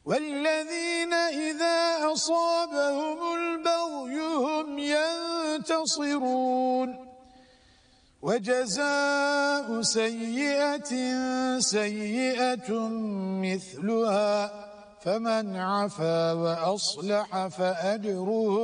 والذين إذا أصابهم البغي هم ينتصرون وجزاء سيئة سيئة مثلها فمن عفا وأصلح فأجره